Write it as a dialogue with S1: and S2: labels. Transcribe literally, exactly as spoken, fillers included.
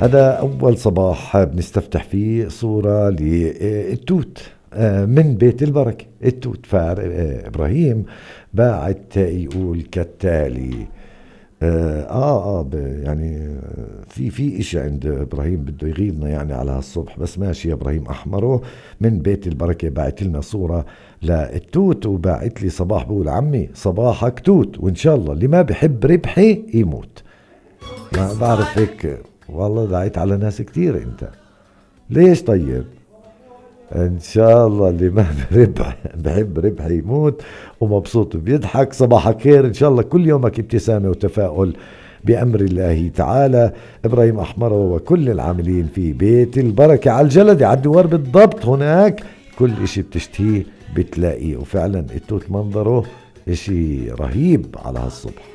S1: هذا أول صباح بنستفتح فيه صورة للتوت من بيت البركة التوت. فإبراهيم باعت يقول كالتالي. آه, آه, آه يعني في في إشي عند إبراهيم بده يغيظنا يعني على هالصبح، بس ماشي يا إبراهيم أحمره من بيت البركة. باعت لنا صورة للتوت وباعت لي صباح بقول عمي صباحك توت، وإن شاء الله اللي ما بحب ربحي يموت. ما بعرف هيك والله، دعيت على ناس كتير انت ليش؟ طيب ان شاء الله اللي ما بربح بحب ربح يموت ومبسوط بيضحك. صباحك خير، ان شاء الله كل يومك ابتسامة وتفاؤل بأمر الله تعالى. إبراهيم أحمر وكل العاملين في بيت البركة على الجلد على الدوار بالضبط، هناك كل اشي بتشتهيه بتلاقيه. وفعلا التوت منظره اشي رهيب على هالصبح.